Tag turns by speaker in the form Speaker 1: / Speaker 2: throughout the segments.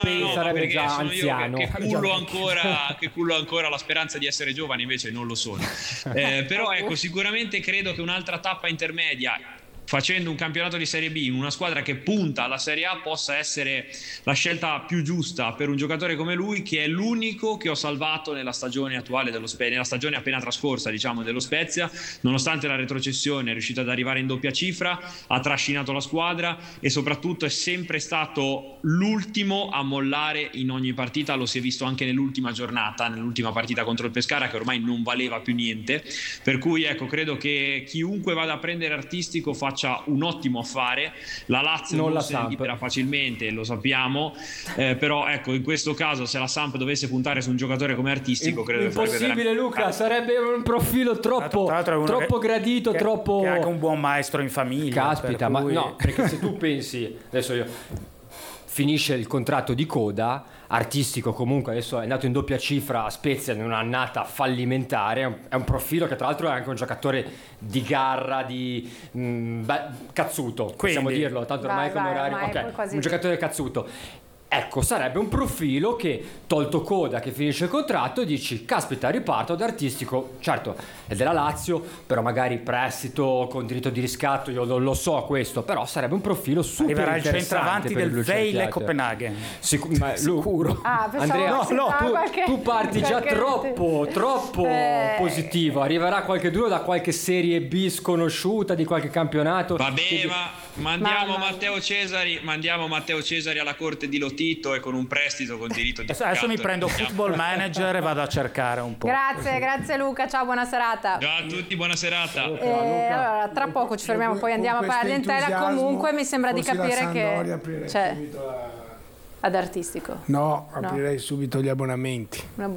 Speaker 1: sarebbe già anziano.
Speaker 2: Che cullo ancora la speranza di essere giovane, invece non lo sono. Però ecco, sicuramente credo che un'altra tappa intermedia, facendo un campionato di Serie B in una squadra che punta alla Serie A, possa essere la scelta più giusta per un giocatore come lui, che è l'unico che ho salvato nella stagione attuale nella stagione appena trascorsa, diciamo, dello Spezia. Nonostante la retrocessione è riuscito ad arrivare in doppia cifra, ha trascinato la squadra e soprattutto è sempre stato l'ultimo a mollare in ogni partita. Lo si è visto anche nell'ultima giornata, nell'ultima partita contro il Pescara, che ormai non valeva più niente. Per cui ecco, credo che chiunque vada a prendere Artistico faccia un ottimo affare. La Lazio non se ne libera facilmente, lo sappiamo, però ecco, in questo caso se la Samp dovesse puntare su un giocatore come Artistico, credo che sarebbe
Speaker 1: impossibile, Luca, sarebbe un profilo troppo gradito, troppo,
Speaker 3: che ha anche un buon maestro in famiglia.
Speaker 1: Caspita, ma no, perché se tu pensi adesso finisce il contratto di coda, Artistico comunque adesso è andato in doppia cifra a Spezia in un'annata fallimentare, è un profilo che tra l'altro è anche un giocatore di garra, di cazzuto, possiamo dirlo, tanto ormai come orario, un giocatore cazzuto. Ecco, sarebbe un profilo che, tolto coda, che finisce il contratto, dici, caspita, riparto ad Artistico, certo, è della Lazio, però magari prestito con diritto di riscatto, io non lo so questo, però sarebbe un profilo super
Speaker 3: arriverà
Speaker 1: interessante.
Speaker 3: Il centravanti del Vejle Copenaghen.
Speaker 1: Sicuro. Andrea, tu parti già troppo positivo, arriverà qualche duro da qualche Serie B sconosciuta di qualche campionato.
Speaker 2: Vabbè, ma mandiamo Matteo Cesari alla corte di Lotito e con un prestito con diritto di riscatto.
Speaker 3: Adesso mi prendo Football Manager e vado a cercare un po'.
Speaker 4: Grazie Luca, ciao, buona serata.
Speaker 2: Ciao a tutti, buona serata.
Speaker 4: Allora, tra poco ci fermiamo, poi andiamo a parlare d'Entella. Comunque mi sembra di capire che ad Artistico.
Speaker 5: No, aprirei subito gli abbonamenti.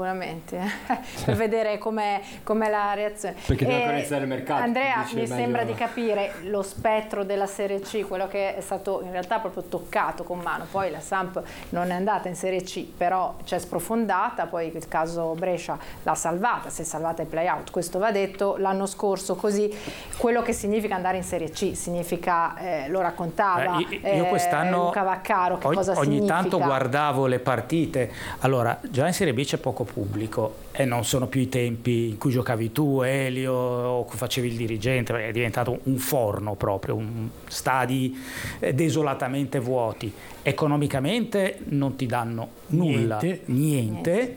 Speaker 4: Per vedere com'è la reazione.
Speaker 1: Perché deve organizzare il mercato.
Speaker 4: Andrea, mi sembra di capire lo spettro della Serie C, quello che è stato in realtà proprio toccato con mano. Poi la Samp non è andata in Serie C, però c'è sprofondata. Poi il caso Brescia l'ha salvata, si è salvata ai play-out, questo va detto. L'anno scorso così, quello che significa andare in Serie C, significa, lo raccontava
Speaker 3: io quest'anno
Speaker 4: Luca Vaccaro, che cosa
Speaker 3: ogni
Speaker 4: significa.
Speaker 3: tanto guardavo le partite. Allora, già in Serie B c'è poco pubblico e non sono più i tempi in cui giocavi tu, Elio, o facevi il dirigente, perché è diventato un forno proprio, stadi desolatamente vuoti. Economicamente non ti danno nulla, niente.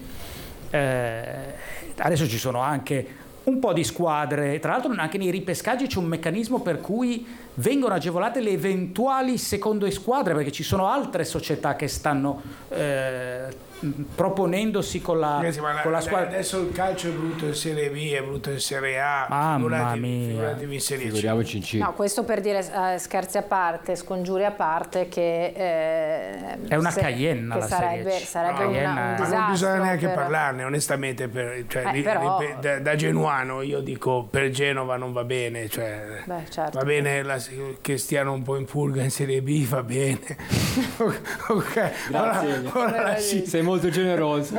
Speaker 3: Adesso ci sono anche un po' di squadre, tra l'altro anche nei ripescaggi c'è un meccanismo per cui vengono agevolate le eventuali seconde squadre, perché ci sono altre società che stanno proponendosi con la squadra.
Speaker 5: Adesso il calcio è brutto in Serie B, è brutto in Serie A.
Speaker 3: Mamma mia.
Speaker 5: Figuratevi in Serie C.
Speaker 1: Figuriamoci in C.
Speaker 4: No, questo per dire, scherzi a parte, scongiuri a parte, che
Speaker 3: è una Cayenne la
Speaker 4: sarebbe un disastro.
Speaker 5: Ma non bisogna neanche parlarne, onestamente. Da genuano io dico, per Genova non va bene, cioè,
Speaker 4: certo.
Speaker 5: Va bene che stiano un po' in purga in Serie B, va bene. Ok,
Speaker 1: ora sei molto generoso.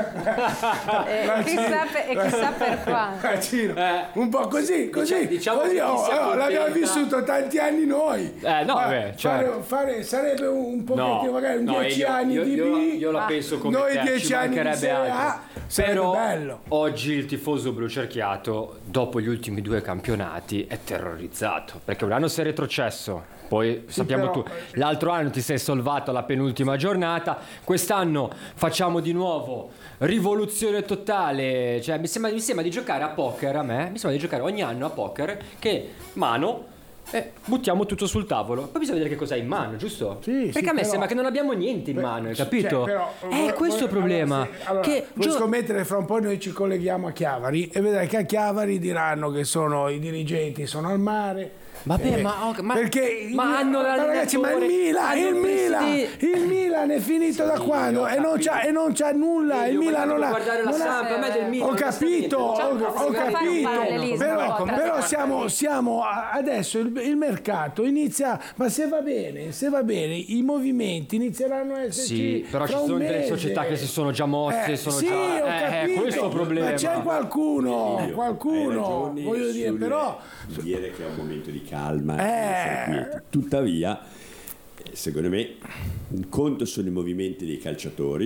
Speaker 4: Chissà per quanto.
Speaker 5: Un po' così.
Speaker 1: Diciamo
Speaker 5: così l'abbiamo vissuto tanti anni noi.
Speaker 1: Certo.
Speaker 5: Sarebbe un pochettino, magari 10 anni di B.
Speaker 1: Io la penso come
Speaker 5: noi
Speaker 1: te,
Speaker 5: 10 anni di Serie A.
Speaker 1: Però
Speaker 5: bello.
Speaker 1: Oggi il tifoso blucerchiato, dopo gli ultimi 2 campionati, è terrorizzato, perché un anno sei retrocesso, poi sappiamo tu, l'altro anno ti sei salvato alla penultima giornata, quest'anno facciamo di nuovo rivoluzione totale, cioè mi sembra di giocare a poker, mi sembra di giocare ogni anno a poker, che mano buttiamo tutto sul tavolo, poi bisogna vedere che cosa hai in mano, giusto? Perché a me sembra che non abbiamo niente in mano, capito? È questo il problema.
Speaker 5: Puoi scommettere, fra un po' noi ci colleghiamo a Chiavari e vedrai che a Chiavari diranno che i dirigenti sono al mare.
Speaker 1: Vabbè, hanno
Speaker 5: ragazzi, ma il Milan è finito da quando e non c'ha nulla. Il Milan non ha. Ho capito. Però siamo adesso il mercato inizia, ma se va bene, i movimenti inizieranno a esserci.
Speaker 1: Sì, però ci sono delle società che si sono già mosse,
Speaker 5: ho capito,
Speaker 1: questo il problema.
Speaker 5: Ma c'è qualcuno, voglio dire, però
Speaker 6: dire che è un momento di calma, tuttavia secondo me un conto sono i movimenti dei calciatori,